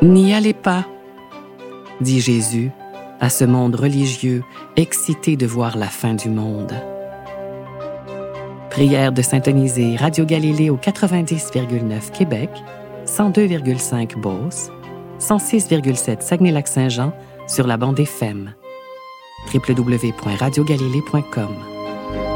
N'y allez pas, dit Jésus à ce monde religieux excité de voir la fin du monde. Prière de syntoniser Radio Galilée au 90,9 Québec, 102,5 Beauce, 106,7 Saguenay-Lac-Saint-Jean sur la bande FM. www.radiogalilée.com